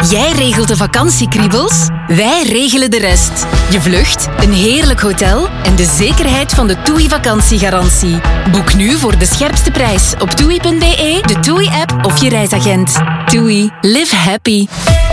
Jij regelt de vakantiekriebels, wij regelen de rest. Je vlucht, een heerlijk hotel en de zekerheid van de TUI vakantiegarantie. Boek nu voor de scherpste prijs op TUI.be, de TUI-app of je reisagent. TUI. Live happy.